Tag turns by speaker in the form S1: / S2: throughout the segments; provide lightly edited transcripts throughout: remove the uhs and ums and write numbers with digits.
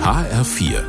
S1: HR4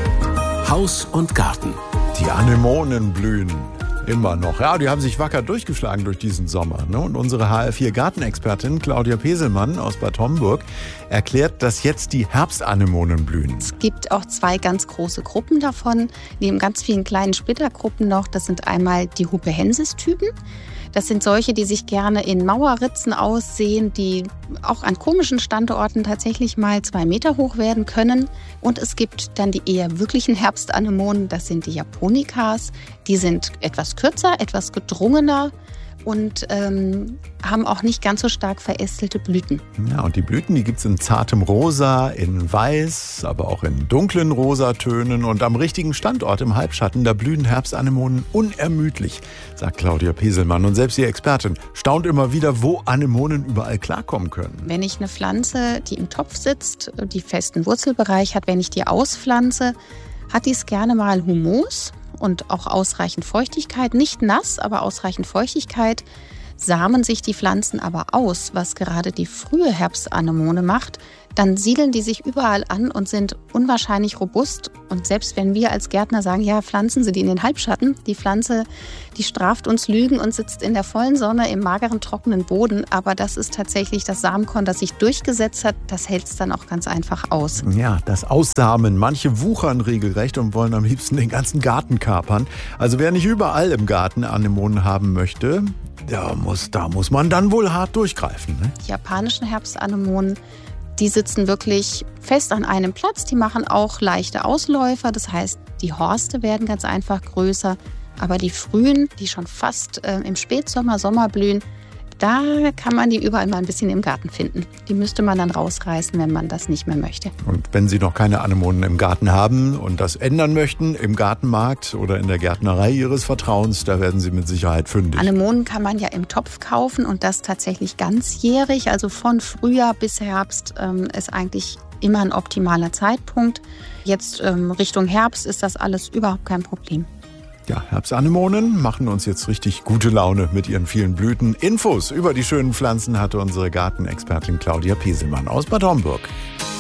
S1: Haus und Garten.
S2: Die Anemonen blühen immer noch. Ja, die haben sich wacker durchgeschlagen durch diesen Sommer. Ne? Und unsere HR4 Gartenexpertin Claudia Peselmann aus Bad Homburg erklärt, dass jetzt die Herbstanemonen blühen.
S3: Es gibt auch 2 ganz große Gruppen davon, neben ganz vielen kleinen Splittergruppen noch. Das sind einmal die Hupehensis-Typen. Das sind solche, die sich gerne in Mauerritzen aussehen, die auch an komischen Standorten tatsächlich mal 2 Meter hoch werden können. Und es gibt dann die eher wirklichen Herbstanemonen, das sind die Japonikas. Die sind etwas kürzer, etwas gedrungener und haben auch nicht ganz so stark verästelte Blüten.
S2: Ja, und die Blüten, die gibt es in zartem Rosa, in Weiß, aber auch in dunklen Rosatönen. Und am richtigen Standort im Halbschatten, da blühen Herbstanemonen unermüdlich, sagt Claudia Peselmann. Und selbst die Expertin staunt immer wieder, wo Anemonen überall klarkommen können.
S3: Wenn ich eine Pflanze, die im Topf sitzt, die festen Wurzelbereich hat, wenn ich die auspflanze, hat die es gerne mal Humus und auch ausreichend Feuchtigkeit. Nicht nass, aber ausreichend Feuchtigkeit. Samen sich die Pflanzen aber aus, was gerade die frühe Herbstanemone macht, dann siedeln die sich überall an und sind unwahrscheinlich robust. Und selbst wenn wir als Gärtner sagen, ja, pflanzen Sie die in den Halbschatten, die Pflanze, die straft uns Lügen und sitzt in der vollen Sonne im mageren, trockenen Boden. Aber das ist tatsächlich das Samenkorn, das sich durchgesetzt hat. Das hält es dann auch ganz einfach aus.
S2: Ja, das Aussamen. Manche wuchern regelrecht und wollen am liebsten den ganzen Garten kapern. Also wer nicht überall im Garten Anemonen haben möchte, da muss man dann wohl hart durchgreifen. Ne?
S3: Die japanischen Herbstanemonen, die sitzen wirklich fest an einem Platz. Die machen auch leichte Ausläufer. Das heißt, die Horste werden ganz einfach größer. Aber die frühen, die schon fast im Spätsommer, Sommer blühen, da kann man die überall mal ein bisschen im Garten finden. Die müsste man dann rausreißen, wenn man das nicht mehr möchte.
S2: Und wenn Sie noch keine Anemonen im Garten haben und das ändern möchten, im Gartenmarkt oder in der Gärtnerei Ihres Vertrauens, da werden Sie mit Sicherheit fündig.
S3: Anemonen kann man ja im Topf kaufen und das tatsächlich ganzjährig. Also von Frühjahr bis Herbst ist eigentlich immer ein optimaler Zeitpunkt. Jetzt Richtung Herbst ist das alles überhaupt kein Problem.
S2: Ja, Herbstanemonen machen uns jetzt richtig gute Laune mit ihren vielen Blüten. Infos über die schönen Pflanzen hatte unsere Gartenexpertin Claudia Peselmann aus Bad Homburg.